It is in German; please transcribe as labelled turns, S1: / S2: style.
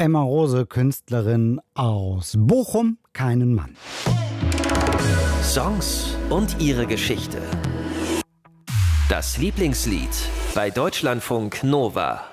S1: Emma Rose, Künstlerin aus Bochum, keinen Mann.
S2: Songs und ihre Geschichte. Das Lieblingslied bei Deutschlandfunk Nova.